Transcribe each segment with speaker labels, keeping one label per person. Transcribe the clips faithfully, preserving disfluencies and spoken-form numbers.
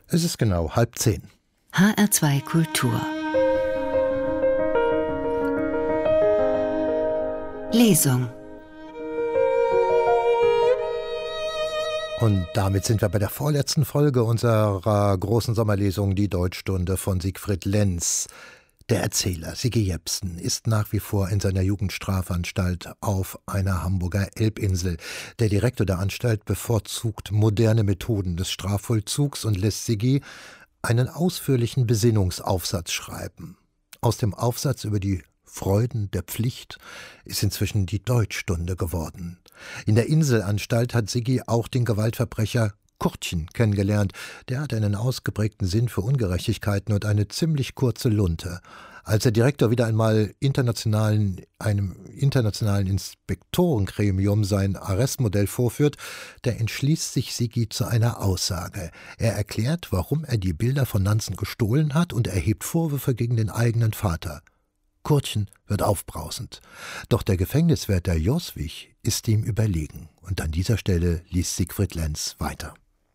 Speaker 1: Es ist genau halb zehn.
Speaker 2: H R zwei Kultur. Lesung.
Speaker 1: Und damit sind wir bei der vorletzten Folge unserer großen Sommerlesung, die Deutschstunde von Siegfried Lenz. Der Erzähler, Sigi Jepsen, ist nach wie vor in seiner Jugendstrafanstalt auf einer Hamburger Elbinsel. Der Direktor der Anstalt bevorzugt moderne Methoden des Strafvollzugs und lässt Sigi einen ausführlichen Besinnungsaufsatz schreiben. Aus dem Aufsatz über die Freuden der Pflicht ist inzwischen die Deutschstunde geworden. In der Inselanstalt hat Sigi auch den Gewaltverbrecher Kurtchen kennengelernt. Der hat einen ausgeprägten Sinn für Ungerechtigkeiten und eine ziemlich kurze Lunte. Als der Direktor wieder einmal internationalen, einem internationalen Inspektorengremium sein Arrestmodell vorführt, da entschließt sich Sigi zu einer Aussage. Er erklärt, warum er die Bilder von Nansen gestohlen hat und erhebt Vorwürfe gegen den eigenen Vater. Kurtchen wird aufbrausend. Doch der Gefängniswärter Joswig ist ihm überlegen. Und an dieser Stelle liest Siegfried Lenz weiter.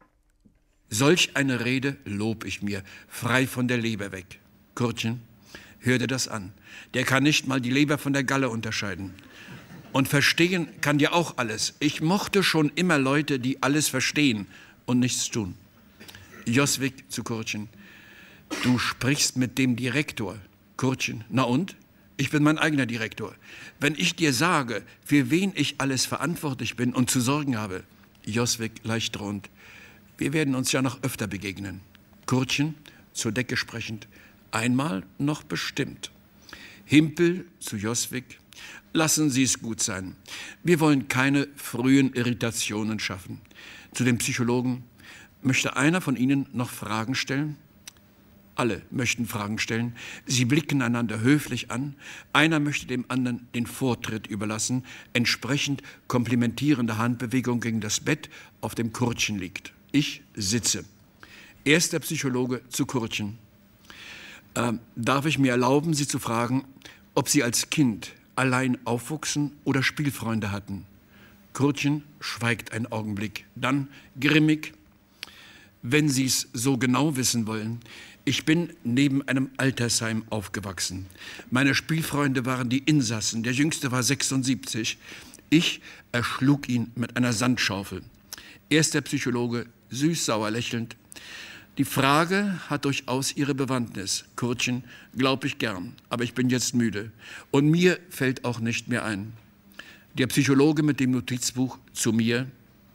Speaker 3: Solch eine Rede lob ich mir, frei von der Leber weg. Kurtchen, hör dir das an. Der kann nicht mal die Leber von der Galle unterscheiden. Und verstehen kann ja auch alles. Ich mochte schon immer Leute, die alles verstehen und nichts tun. Joswig zu Kurtchen, du sprichst mit dem Direktor. Kurtchen, na und? Ich bin mein eigener Direktor. Wenn ich dir sage, für wen ich alles verantwortlich bin und zu sorgen habe, Joswig leicht drohend, wir werden uns ja noch öfter begegnen. Kurtchen, zur Decke sprechend, einmal noch bestimmt. Himpel zu Joswig, lassen Sie es gut sein. Wir wollen keine frühen Irritationen schaffen. Zu dem Psychologen, möchte einer von Ihnen noch Fragen stellen? Alle möchten Fragen stellen. Sie blicken einander höflich an. Einer möchte dem anderen den Vortritt überlassen. Entsprechend komplimentierende Handbewegung gegen das Bett, auf dem Kurtchen liegt. Ich sitze. Erster Psychologe zu Kurtchen. Ähm, darf ich mir erlauben, Sie zu fragen, ob Sie als Kind allein aufwuchsen oder Spielfreunde hatten? Kurtchen schweigt einen Augenblick. Dann grimmig. Wenn Sie es so genau wissen wollen, ich bin neben einem Altersheim aufgewachsen. Meine Spielfreunde waren die Insassen. Der Jüngste war sechsundsiebzig. Ich erschlug ihn mit einer Sandschaufel. Erster Psychologe, süß-sauer lächelnd. Die Frage hat durchaus ihre Bewandtnis. Kurtchen, glaub ich gern, aber ich bin jetzt müde. Und mir fällt auch nicht mehr ein. Der Psychologe mit dem Notizbuch zu mir.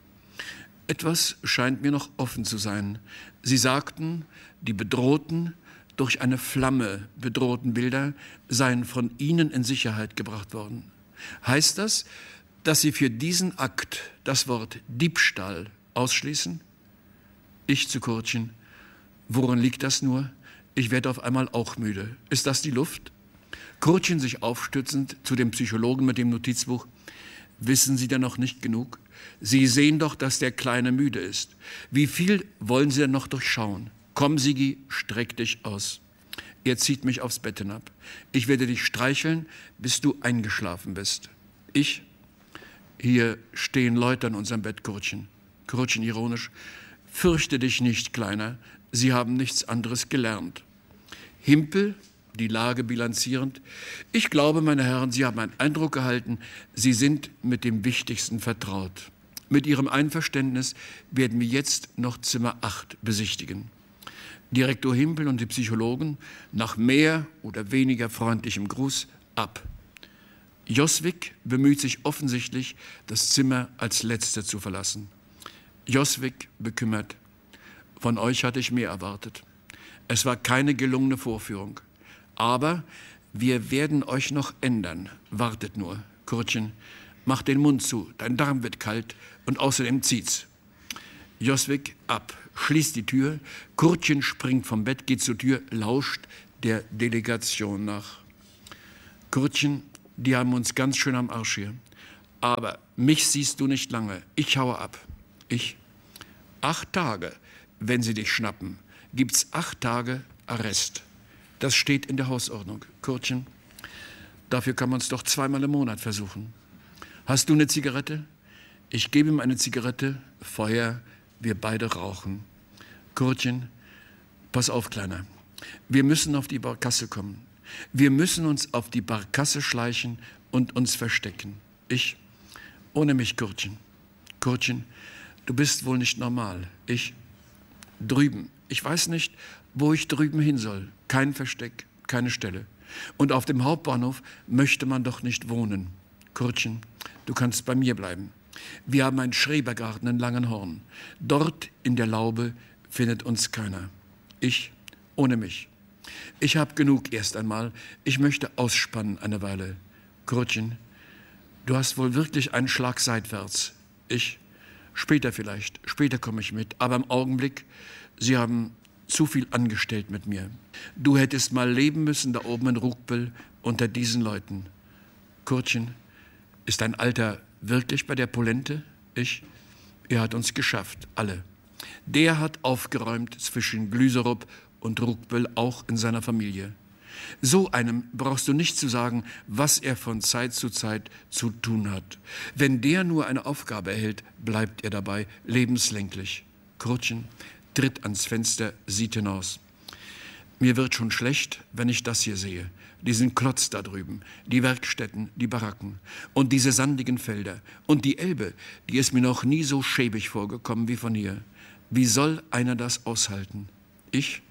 Speaker 3: Etwas scheint mir noch offen zu sein. Sie sagten, die bedrohten, durch eine Flamme bedrohten Bilder seien von Ihnen in Sicherheit gebracht worden. Heißt das, dass Sie für diesen Akt das Wort Diebstahl ausschließen? Ich zu Kurtchen, worin liegt das nur? Ich werde auf einmal auch müde. Ist das die Luft? Kurtchen sich aufstützend zu dem Psychologen mit dem Notizbuch. Wissen Sie denn noch nicht genug? Sie sehen doch, dass der Kleine müde ist. Wie viel wollen Sie denn noch durchschauen? Komm, Sigi, streck dich aus. Er zieht mich aufs Bett hinab. Ich werde dich streicheln, bis du eingeschlafen bist. Ich? Hier stehen Leute an unserem Bett, Kurtchen. Kurtchen ironisch. Fürchte dich nicht, Kleiner. Sie haben nichts anderes gelernt. Himpel, die Lage bilanzierend. Ich glaube, meine Herren, Sie haben einen Eindruck erhalten. Sie sind mit dem Wichtigsten vertraut. Mit Ihrem Einverständnis werden wir jetzt noch Zimmer acht besichtigen. Direktor Himpel und die Psychologen, nach mehr oder weniger freundlichem Gruß, ab. Joswig bemüht sich offensichtlich, das Zimmer als Letzter zu verlassen. Joswig bekümmert. Von euch hatte ich mehr erwartet. Es war keine gelungene Vorführung. Aber wir werden euch noch ändern. Wartet nur. Kurtchen, mach den Mund zu, dein Darm wird kalt und außerdem zieht's. Joswig ab, schließt die Tür. Kurtchen springt vom Bett, geht zur Tür, lauscht der Delegation nach. Kurtchen, die haben uns ganz schön am Arsch hier. Aber mich siehst du nicht lange. Ich haue ab. Ich? Acht Tage, wenn sie dich schnappen, gibt's acht Tage Arrest. Das steht in der Hausordnung. Kurtchen, dafür kann man es doch zweimal im Monat versuchen. Hast du eine Zigarette? Ich gebe ihm eine Zigarette, Feuer, wir beide rauchen. Kurtchen, Pass auf, Kleiner. Wir müssen auf die Barkasse kommen. Wir müssen uns auf die Barkasse schleichen und uns verstecken. Ich, ohne mich, Kurtchen. Kurtchen, du bist wohl nicht normal. Ich, drüben. Ich weiß nicht, wo ich drüben hin soll. Kein Versteck, keine Stelle. Und auf dem Hauptbahnhof möchte man doch nicht wohnen. Kurtchen, du kannst bei mir bleiben. Wir haben einen Schrebergarten in Langenhorn. Dort in der Laube findet uns keiner. Ich, ohne mich. Ich habe genug erst einmal. Ich möchte ausspannen eine Weile. Kurtchen, du hast wohl wirklich einen Schlag seitwärts. Ich, später vielleicht, später komme ich mit. Aber im Augenblick, Sie haben zu viel angestellt mit mir. Du hättest mal leben müssen da oben in Rugbel unter diesen Leuten. Kurtchen, ist dein Alter wirklich bei der Polente? Ich, er hat uns geschafft, alle. Der hat aufgeräumt zwischen Glüserup und Rugbel, auch in seiner Familie. So einem brauchst du nicht zu sagen, was er von Zeit zu Zeit zu tun hat. Wenn der nur eine Aufgabe erhält, bleibt er dabei lebenslänglich. Kurtchen tritt ans Fenster, sieht hinaus. Mir wird schon schlecht, wenn ich das hier sehe. Diesen Klotz da drüben, die Werkstätten, die Baracken und diese sandigen Felder und die Elbe, die ist mir noch nie so schäbig vorgekommen wie von hier. Wie soll einer das aushalten? Ich?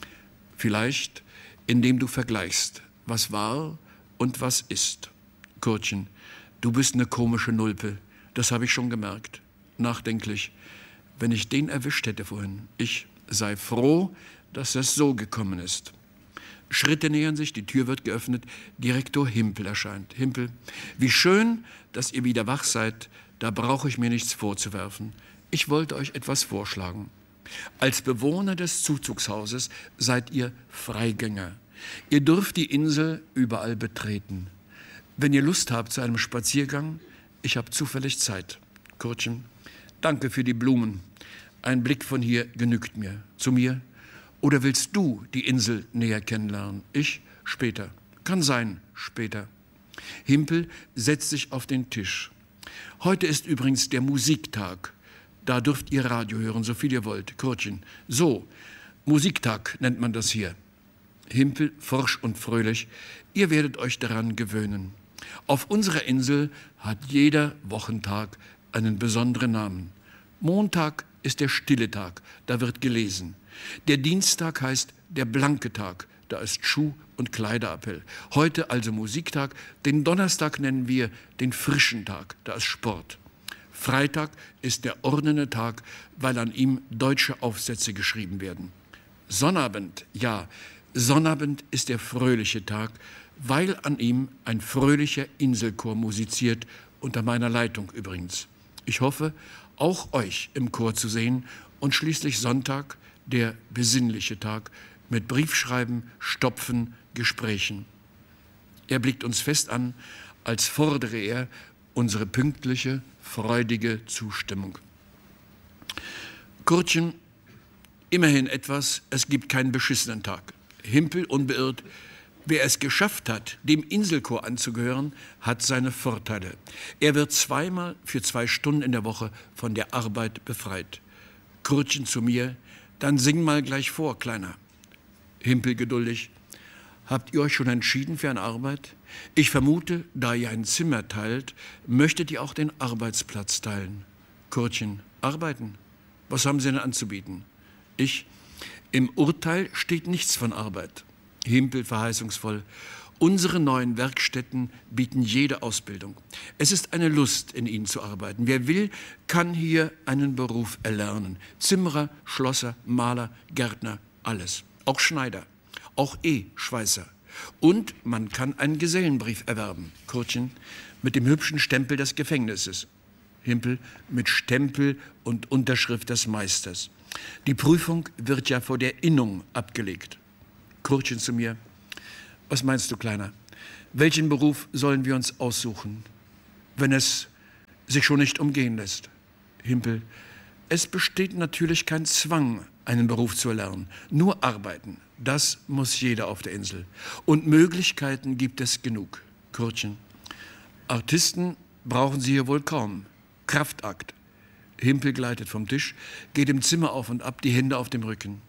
Speaker 3: Vielleicht, indem du vergleichst, was war und was ist. Kurtchen, du bist eine komische Nulpe, das habe ich schon gemerkt. Nachdenklich, wenn ich den erwischt hätte vorhin. Ich sei froh, dass das so gekommen ist. Schritte nähern sich, die Tür wird geöffnet, Direktor Himpel erscheint. Himpel, wie schön, dass ihr wieder wach seid, da brauche ich mir nichts vorzuwerfen. Ich wollte euch etwas vorschlagen. Als Bewohner des Zuzugshauses seid ihr Freigänger. Ihr dürft die Insel überall betreten. Wenn ihr Lust habt zu einem Spaziergang, ich habe zufällig Zeit. Kurtchen, danke für die Blumen. Ein Blick von hier genügt mir. Zu mir? Oder willst du die Insel näher kennenlernen? Ich? Später. Kann sein, später. Himpel setzt sich auf den Tisch. Heute ist übrigens der Musiktag. Da dürft ihr Radio hören, so viel ihr wollt. Kurtchen. So, Musiktag nennt man das hier. Himpel, forsch und fröhlich. Ihr werdet euch daran gewöhnen. Auf unserer Insel hat jeder Wochentag einen besonderen Namen. Montag ist der stille Tag, da wird gelesen. Der Dienstag heißt der blanke Tag, da ist Schuh- und Kleiderappell. Heute also Musiktag, den Donnerstag nennen wir den frischen Tag, da ist Sport. Freitag ist der ordnende Tag, weil an ihm deutsche Aufsätze geschrieben werden. Sonnabend, ja, Sonnabend ist der fröhliche Tag, weil an ihm ein fröhlicher Inselchor musiziert, unter meiner Leitung übrigens. Ich hoffe, auch euch im Chor zu sehen und schließlich Sonntag, der besinnliche Tag, mit Briefschreiben, Stopfen, Gesprächen. Er blickt uns fest an, als fordere er unsere pünktliche, freudige Zustimmung. Kurtchen, immerhin etwas, es gibt keinen beschissenen Tag. Himpel unbeirrt, wer es geschafft hat, dem Inselchor anzugehören, hat seine Vorteile. Er wird zweimal für zwei Stunden in der Woche von der Arbeit befreit. Kurtchen zu mir, dann sing mal gleich vor, Kleiner. Himpel geduldig, habt ihr euch schon entschieden für eine Arbeit? Ich vermute, da ihr ein Zimmer teilt, möchtet ihr auch den Arbeitsplatz teilen. Kurtchen, arbeiten? Was haben Sie denn anzubieten? Ich, im Urteil steht nichts von Arbeit. Himpel verheißungsvoll. Unsere neuen Werkstätten bieten jede Ausbildung. Es ist eine Lust, in ihnen zu arbeiten. Wer will, kann hier einen Beruf erlernen. Zimmerer, Schlosser, Maler, Gärtner, alles. Auch Schneider, auch E-Schweißer. Und man kann einen Gesellenbrief erwerben. Kurtchen, mit dem hübschen Stempel des Gefängnisses. Himpel, mit Stempel und Unterschrift des Meisters. Die Prüfung wird ja vor der Innung abgelegt. Kurtchen zu mir, was meinst du, Kleiner? Welchen Beruf sollen wir uns aussuchen, wenn es sich schon nicht umgehen lässt? Himpel, es besteht natürlich kein Zwang, einen Beruf zu erlernen. Nur arbeiten, das muss jeder auf der Insel. Und Möglichkeiten gibt es genug. Kurtchen, Artisten brauchen Sie hier wohl kaum. Kraftakt. Himpel gleitet vom Tisch, geht im Zimmer auf und ab, die Hände auf dem Rücken.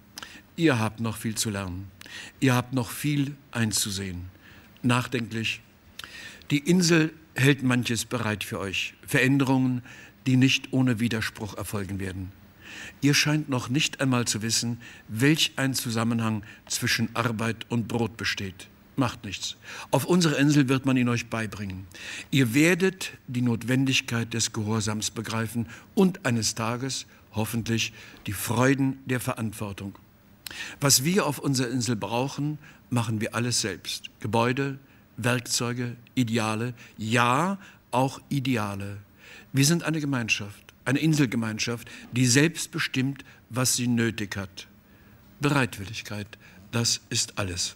Speaker 3: Ihr habt noch viel zu lernen. Ihr habt noch viel einzusehen. Nachdenklich. Die Insel hält manches bereit für euch. Veränderungen, die nicht ohne Widerspruch erfolgen werden. Ihr scheint noch nicht einmal zu wissen, welch ein Zusammenhang zwischen Arbeit und Brot besteht. Macht nichts. Auf unserer Insel wird man ihn euch beibringen. Ihr werdet die Notwendigkeit des Gehorsams begreifen und eines Tages hoffentlich die Freuden der Verantwortung. Was wir auf unserer Insel brauchen, machen wir alles selbst. Gebäude, Werkzeuge, Ideale, ja, auch Ideale. Wir sind eine Gemeinschaft, eine Inselgemeinschaft, die selbst bestimmt, was sie nötig hat. Bereitwilligkeit, das ist alles.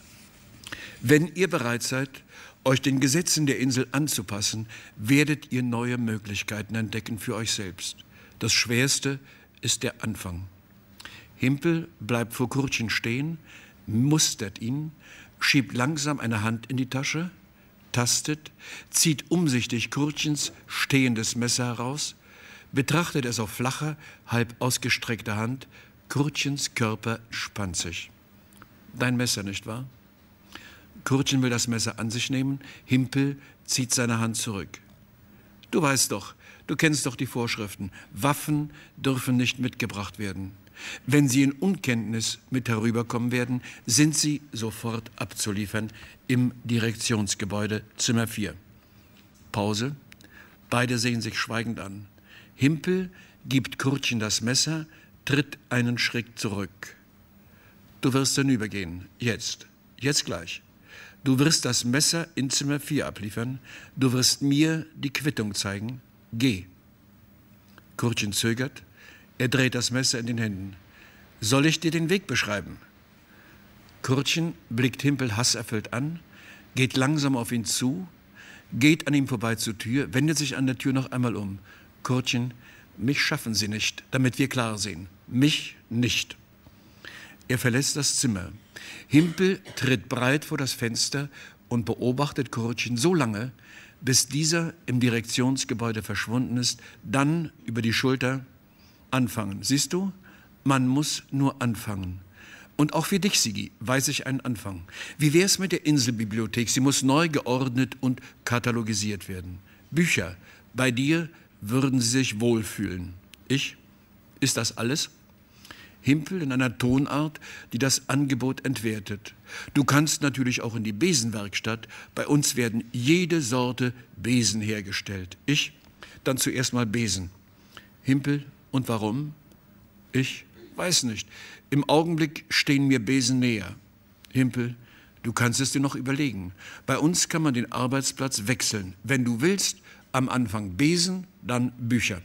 Speaker 3: Wenn ihr bereit seid, euch den Gesetzen der Insel anzupassen, werdet ihr neue Möglichkeiten entdecken für euch selbst. Das Schwerste ist der Anfang. Himpel bleibt vor Kurtchen stehen, mustert ihn, schiebt langsam eine Hand in die Tasche, tastet, zieht umsichtig Kurtchens stehendes Messer heraus, betrachtet es auf flacher, halb ausgestreckter Hand. Kurtchens Körper spannt sich. Dein Messer, nicht wahr? Kurtchen will das Messer an sich nehmen, Himpel zieht seine Hand zurück. Du weißt doch, du kennst doch die Vorschriften. Waffen dürfen nicht mitgebracht werden. Wenn sie in Unkenntnis mit herüberkommen werden, sind sie sofort abzuliefern im Direktionsgebäude Zimmer vier. Pause. Beide sehen sich schweigend an. Himpel gibt Kurtchen das Messer, tritt einen Schritt zurück. Du wirst hinübergehen. Jetzt. Jetzt gleich. Du wirst das Messer in Zimmer vier abliefern. Du wirst mir die Quittung zeigen. Geh. Kurtchen zögert. Er dreht das Messer in den Händen. Soll ich dir den Weg beschreiben? Kurtchen blickt Himpel hasserfüllt an, geht langsam auf ihn zu, geht an ihm vorbei zur Tür, wendet sich an der Tür noch einmal um. Kurtchen, mich schaffen Sie nicht, damit wir klar sehen. Mich nicht. Er verlässt das Zimmer. Himpel tritt breit vor das Fenster und beobachtet Kurtchen so lange, bis dieser im Direktionsgebäude verschwunden ist, dann über die Schulter anfangen. Siehst du, man muss nur anfangen. Und auch für dich, Sigi, weiß ich einen Anfang. Wie wär's mit der Inselbibliothek? Sie muss neu geordnet und katalogisiert werden. Bücher, bei dir würden sie sich wohlfühlen. Ich? Ist das alles? Himpel in einer Tonart, die das Angebot entwertet. Du kannst natürlich auch in die Besenwerkstatt. Bei uns werden jede Sorte Besen hergestellt. Ich? Dann zuerst mal Besen. Himpel, und warum? Ich weiß nicht. Im Augenblick stehen mir Besen näher. Himpel, du kannst es dir noch überlegen. Bei uns kann man den Arbeitsplatz wechseln. Wenn du willst, am Anfang Besen, dann Bücher.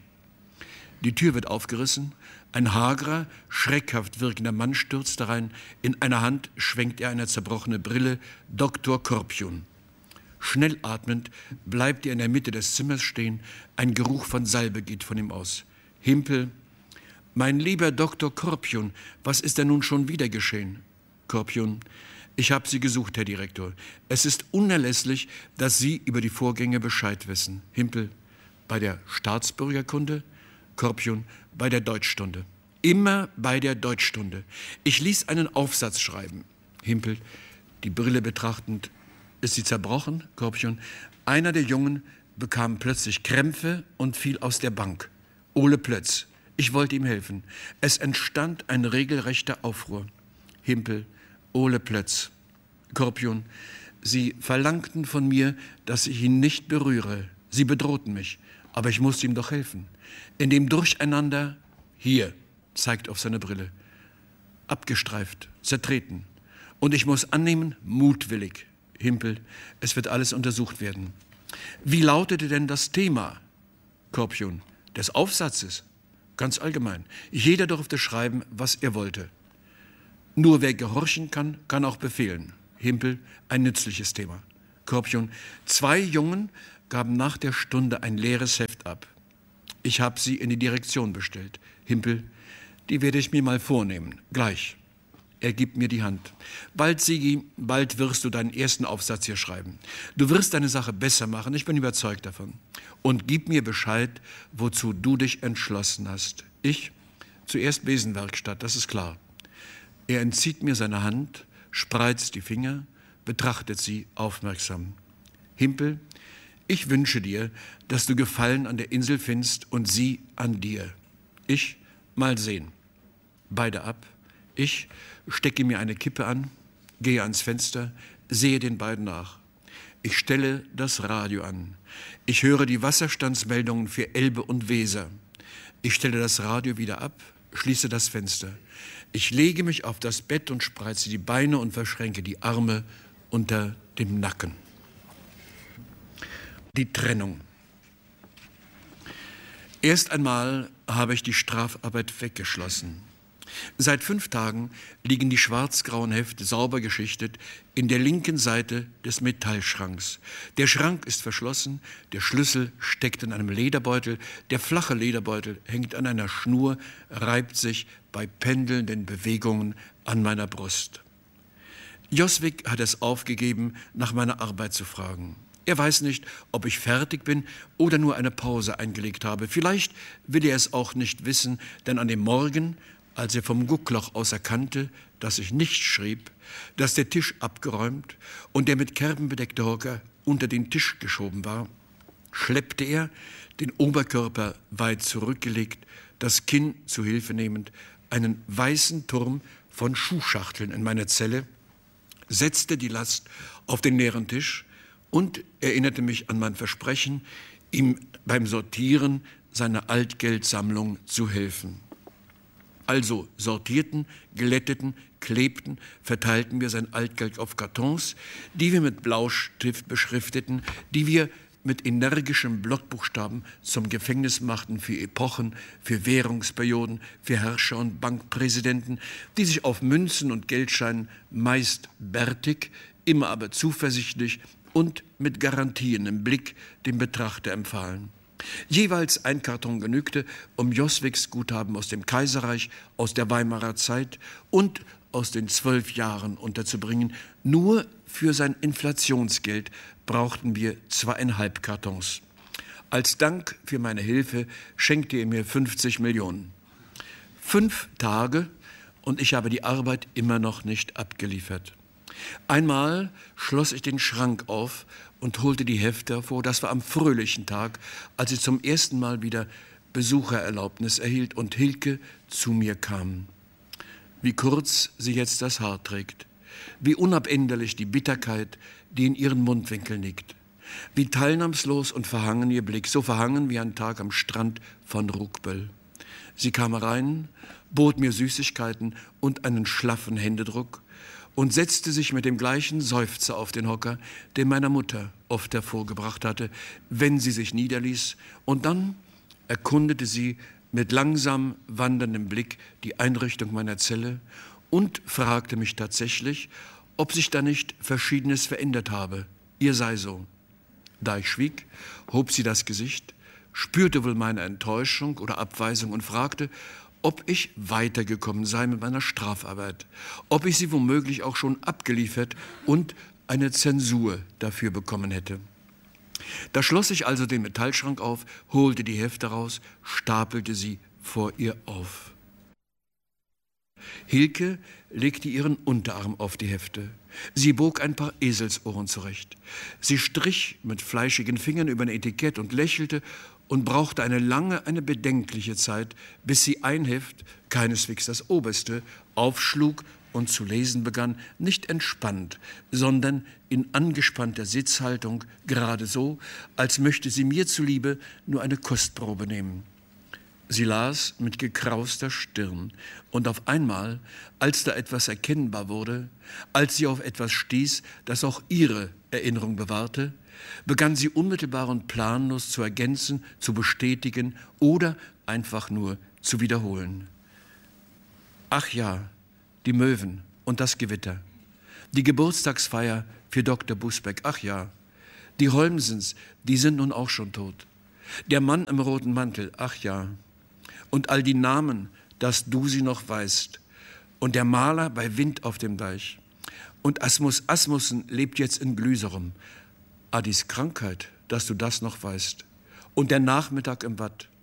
Speaker 3: Die Tür wird aufgerissen. Ein hagerer, schreckhaft wirkender Mann stürzt herein. In einer Hand schwenkt er eine zerbrochene Brille. Doktor Korpion. Schnell atmend bleibt er in der Mitte des Zimmers stehen. Ein Geruch von Salbe geht von ihm aus. Himpel, mein lieber Doktor Korpion, was ist denn nun schon wieder geschehen? Korpion, ich habe Sie gesucht, Herr Direktor. Es ist unerlässlich, dass Sie über die Vorgänge Bescheid wissen. Himpel, bei der Staatsbürgerkunde? Korpion, bei der Deutschstunde. Immer bei der Deutschstunde. Ich ließ einen Aufsatz schreiben. Himpel, die Brille betrachtend. Ist sie zerbrochen? Korpion, einer der Jungen bekam plötzlich Krämpfe und fiel aus der Bank. Ole Plötz. Ich wollte ihm helfen. Es entstand ein regelrechter Aufruhr. Himpel, Ole Plötz. Korpion, Sie verlangten von mir, dass ich ihn nicht berühre. Sie bedrohten mich, aber ich musste ihm doch helfen. In dem Durcheinander, hier, zeigt auf seine Brille, abgestreift, zertreten. Und ich muss annehmen, mutwillig. Himpel, es wird alles untersucht werden. Wie lautete denn das Thema? Korpion, des Aufsatzes? Ganz allgemein. Jeder durfte schreiben, was er wollte. Nur wer gehorchen kann, kann auch befehlen. Himpel, ein nützliches Thema. Korpion, zwei Jungen gaben nach der Stunde ein leeres Heft ab. Ich habe sie in die Direktion bestellt. Himpel, die werde ich mir mal vornehmen. Gleich. Er gibt mir die Hand. Bald, Sigi, bald wirst du deinen ersten Aufsatz hier schreiben. Du wirst deine Sache besser machen, ich bin überzeugt davon. Und gib mir Bescheid, wozu du dich entschlossen hast. Ich? Zuerst Besenwerkstatt, das ist klar. Er entzieht mir seine Hand, spreizt die Finger, betrachtet sie aufmerksam. Himpel, ich wünsche dir, dass du Gefallen an der Insel findest und sie an dir. Ich, mal sehen. Beide ab. Ich stecke mir eine Kippe an, gehe ans Fenster, sehe den beiden nach. Ich stelle das Radio an. Ich höre die Wasserstandsmeldungen für Elbe und Weser. Ich stelle das Radio wieder ab, schließe das Fenster. Ich lege mich auf das Bett und spreize die Beine und verschränke die Arme unter dem Nacken. Die Trennung. Erst einmal habe ich die Strafarbeit weggeschlossen. Seit fünf Tagen liegen die schwarz-grauen Hefte sauber geschichtet in der linken Seite des Metallschranks. Der Schrank ist verschlossen, der Schlüssel steckt in einem Lederbeutel, der flache Lederbeutel hängt an einer Schnur, reibt sich bei pendelnden Bewegungen an meiner Brust. Joswig hat es aufgegeben, nach meiner Arbeit zu fragen. Er weiß nicht, ob ich fertig bin oder nur eine Pause eingelegt habe. Vielleicht will er es auch nicht wissen, denn an dem Morgen, als er vom Guckloch aus erkannte, dass ich nicht schrieb, dass der Tisch abgeräumt und der mit Kerben bedeckte Hocker unter den Tisch geschoben war, schleppte er, den Oberkörper weit zurückgelegt, das Kinn zu Hilfe nehmend, einen weißen Turm von Schuhschachteln in meine Zelle, setzte die Last auf den leeren Tisch und erinnerte mich an mein Versprechen, ihm beim Sortieren seiner Altgeldsammlung zu helfen. Also sortierten, glätteten, klebten, verteilten wir sein Altgeld auf Kartons, die wir mit Blaustift beschrifteten, die wir mit energischem Blockbuchstaben zum Gefängnis machten für Epochen, für Währungsperioden, für Herrscher und Bankpräsidenten, die sich auf Münzen und Geldscheinen meist bärtig, immer aber zuversichtlich und mit Garantien im Blick dem Betrachter empfahlen. Jeweils ein Karton genügte, um Joswigs Guthaben aus dem Kaiserreich, aus der Weimarer Zeit und aus den zwölf Jahren unterzubringen. Nur für sein Inflationsgeld brauchten wir zweieinhalb Kartons. Als Dank für meine Hilfe schenkte er mir fünfzig Millionen. Fünf Tage und ich habe die Arbeit immer noch nicht abgeliefert. Einmal schloss ich den Schrank auf und holte die Hefte hervor. Das war am fröhlichen Tag, als ich zum ersten Mal wieder Besuchererlaubnis erhielt und Hilke zu mir kam. Wie kurz sie jetzt das Haar trägt, wie unabänderlich die Bitterkeit, die in ihren Mundwinkeln liegt, wie teilnahmslos und verhangen ihr Blick, so verhangen wie ein Tag am Strand von Ruckböll. Sie kam herein, bot mir Süßigkeiten und einen schlaffen Händedruck und setzte sich mit dem gleichen Seufzer auf den Hocker, den meiner Mutter oft hervorgebracht hatte, wenn sie sich niederließ, und dann erkundete sie mit langsam wanderndem Blick die Einrichtung meiner Zelle und fragte mich tatsächlich, ob sich da nicht Verschiedenes verändert habe. Ihr sei so. Da ich schwieg, hob sie das Gesicht, spürte wohl meine Enttäuschung oder Abweisung und fragte, ob ich weitergekommen sei mit meiner Strafarbeit, ob ich sie womöglich auch schon abgeliefert und eine Zensur dafür bekommen hätte. Da schloss ich also den Metallschrank auf, holte die Hefte raus, stapelte sie vor ihr auf. Hilke legte ihren Unterarm auf die Hefte. Sie bog ein paar Eselsohren zurecht. Sie strich mit fleischigen Fingern über ein Etikett und lächelte und brauchte eine lange, eine bedenkliche Zeit, bis sie ein Heft, keineswegs das oberste, aufschlug und zu lesen begann, nicht entspannt, sondern in angespannter Sitzhaltung, gerade so, als möchte sie mir zuliebe nur eine Kostprobe nehmen. Sie las mit gekrauster Stirn und auf einmal, als da etwas erkennbar wurde, als sie auf etwas stieß, das auch ihre Erinnerung bewahrte, begann sie unmittelbar und planlos zu ergänzen, zu bestätigen oder einfach nur zu wiederholen. Ach ja, die Möwen und das Gewitter, die Geburtstagsfeier für Doktor Busbeck, ach ja, die Holmsens, die sind nun auch schon tot, der Mann im roten Mantel, ach ja, und all die Namen, dass du sie noch weißt, und der Maler bei Wind auf dem Deich, und Asmus Asmussen lebt jetzt in Glüserum, Adis Krankheit, dass du das noch weißt, und der Nachmittag im Watt,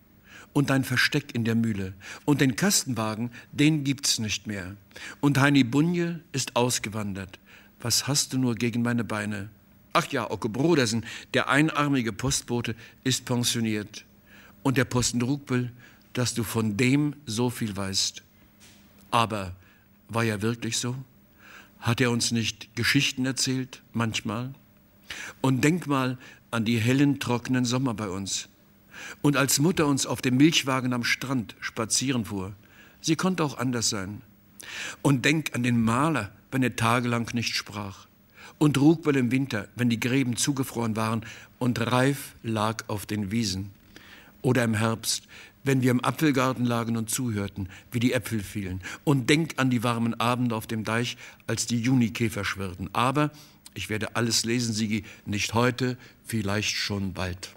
Speaker 3: und dein Versteck in der Mühle. Und den Kastenwagen, den gibt's nicht mehr. Und Heini Bunje ist ausgewandert. Was hast du nur gegen meine Beine? Ach ja, Ocke Brodersen, der einarmige Postbote, ist pensioniert. Und der Posten Rugbel, dass du von dem so viel weißt. Aber war ja wirklich so? Hat er uns nicht Geschichten erzählt, manchmal? Und denk mal an die hellen, trockenen Sommer bei uns. Und als Mutter uns auf dem Milchwagen am Strand spazieren fuhr. Sie konnte auch anders sein. Und denk an den Maler, wenn er tagelang nicht sprach. Und Rugbel im Winter, wenn die Gräben zugefroren waren und Reif lag auf den Wiesen. Oder im Herbst, wenn wir im Apfelgarten lagen und zuhörten, wie die Äpfel fielen. Und denk an die warmen Abende auf dem Deich, als die Junikäfer schwirrten. Aber ich werde alles lesen, Sigi, nicht heute, vielleicht schon bald.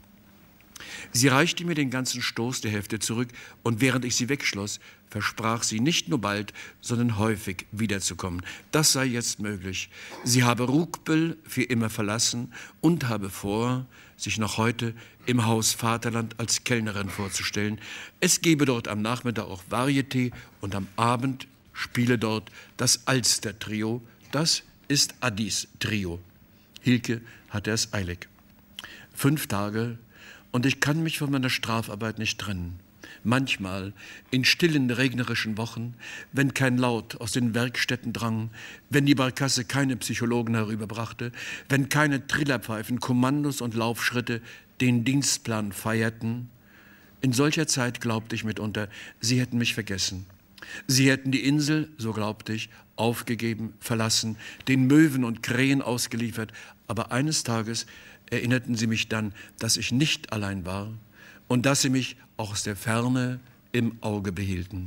Speaker 3: Sie reichte mir den ganzen Stoß der Hälfte zurück, und während ich sie wegschloss, versprach sie nicht nur bald, sondern häufig wiederzukommen. Das sei jetzt möglich. Sie habe Rugbel für immer verlassen und habe vor, sich noch heute im Haus Vaterland als Kellnerin vorzustellen. Es gebe dort am Nachmittag auch Varieté und am Abend spiele dort das Alster-Trio. Das ist Addis Trio. Hilke hatte es eilig. Fünf Tage und ich kann mich von meiner Strafarbeit nicht trennen. Manchmal, in stillen, regnerischen Wochen, wenn kein Laut aus den Werkstätten drang, wenn die Barkasse keine Psychologen herüberbrachte, wenn keine Trillerpfeifen, Kommandos und Laufschritte den Dienstplan feierten, in solcher Zeit glaubte ich mitunter, sie hätten mich vergessen. Sie hätten die Insel, so glaubte ich, aufgegeben, verlassen, den Möwen und Krähen ausgeliefert, aber eines Tages erinnerten sie mich dann, dass ich nicht allein war und dass sie mich auch aus der Ferne im Auge behielten.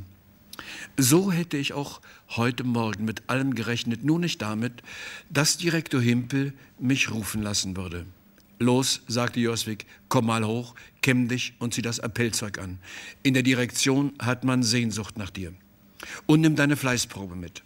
Speaker 3: So hätte ich auch heute Morgen mit allem gerechnet, nur nicht damit, dass Direktor Himpel mich rufen lassen würde. »Los«, sagte Joswig, »komm mal hoch, kämm dich und zieh das Appellzeug an. In der Direktion hat man Sehnsucht nach dir. Und nimm deine Fleißprobe mit.«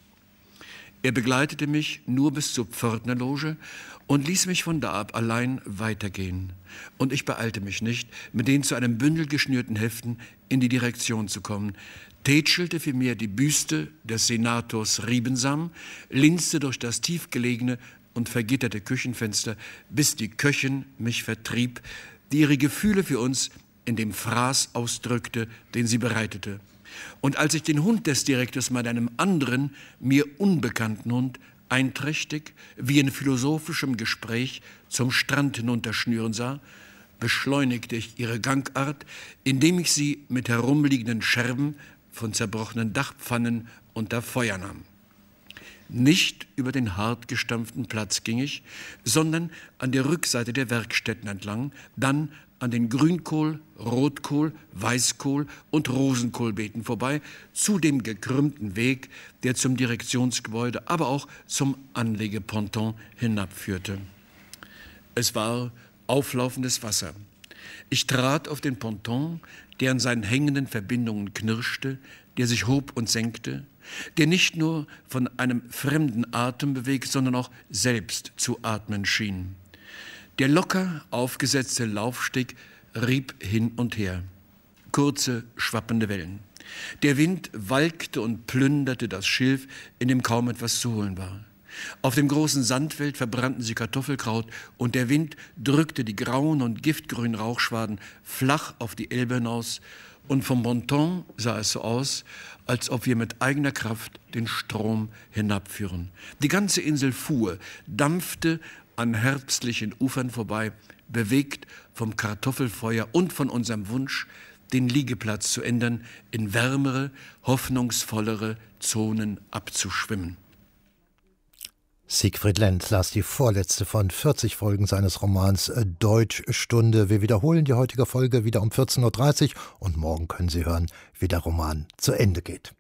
Speaker 3: Er begleitete mich nur bis zur Pförtnerloge und ließ mich von da ab allein weitergehen. Und ich beeilte mich nicht, mit den zu einem Bündel geschnürten Heften in die Direktion zu kommen, tätschelte vielmehr die Büste des Senators Riebensam, linste durch das tiefgelegene und vergitterte Küchenfenster, bis die Köchin mich vertrieb, die ihre Gefühle für uns in dem Fraß ausdrückte, den sie bereitete. Und als ich den Hund des Direktors mit einem anderen, mir unbekannten Hund einträchtig, wie in philosophischem Gespräch zum Strand hinunterschnüren sah, beschleunigte ich ihre Gangart, indem ich sie mit herumliegenden Scherben von zerbrochenen Dachpfannen unter Feuer nahm. Nicht über den hart gestampften Platz ging ich, sondern an der Rückseite der Werkstätten entlang, dann an den Grünkohl, Rotkohl, Weißkohl und Rosenkohlbeeten vorbei, zu dem gekrümmten Weg, der zum Direktionsgebäude, aber auch zum Anlegeponton hinabführte. Es war auflaufendes Wasser. Ich trat auf den Ponton, der an seinen hängenden Verbindungen knirschte, der sich hob und senkte, der nicht nur von einem fremden Atem bewegt, sondern auch selbst zu atmen schien. Der locker aufgesetzte Laufsteg rieb hin und her. Kurze, schwappende Wellen. Der Wind walkte und plünderte das Schilf, in dem kaum etwas zu holen war. Auf dem großen Sandfeld verbrannten sie Kartoffelkraut und der Wind drückte die grauen und giftgrünen Rauchschwaden flach auf die Elbe hinaus und vom Ponton sah es so aus, als ob wir mit eigener Kraft den Strom hinabführen. Die ganze Insel fuhr, dampfte an herbstlichen Ufern vorbei, bewegt vom Kartoffelfeuer und von unserem Wunsch, den Liegeplatz zu ändern, in wärmere, hoffnungsvollere Zonen abzuschwimmen.
Speaker 1: Siegfried Lenz las die vorletzte von vierzig Folgen seines Romans Deutschstunde. Wir wiederholen die heutige Folge wieder um vierzehn Uhr dreißig und morgen können Sie hören, wie der Roman zu Ende geht.